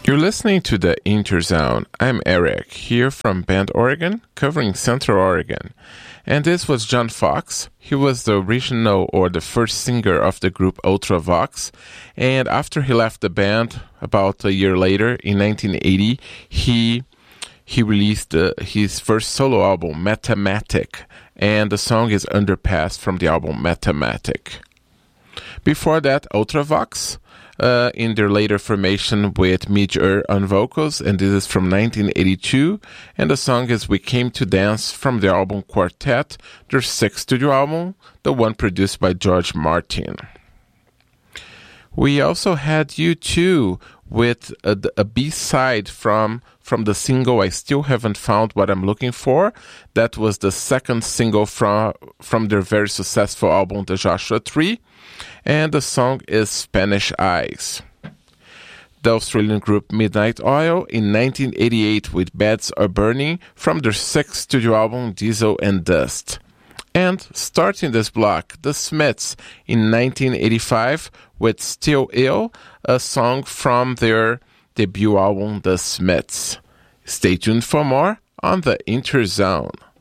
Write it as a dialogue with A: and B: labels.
A: You're listening to the Interzone. I'm Eric, here from Bend, Oregon, covering Central Oregon. And this was John Fox. He was the original or the first singer of the group Ultravox. And after he left the band, about a year later, in 1980, he released his first solo album, Metamatic. And the song is Underpass from the album Metamatic. Before that, Ultravox, in their later formation with Midge Ure on vocals, and this is from 1982, and the song is We Came to Dance from the album Quartet, their sixth studio album, the one produced by George Martin. We also had U2 with a B-side from the single I Still Haven't Found What I'm Looking For. That was the second single from their very successful album, The Joshua Tree. And the song is Spanish Eyes. The Australian group Midnight Oil in 1988 with Beds Are Burning from their sixth studio album, Diesel and Dust. And starting this block, The Smiths in 1985 with Still Ill, a song from their debut album, The Smiths. Stay tuned for more on the Interzone.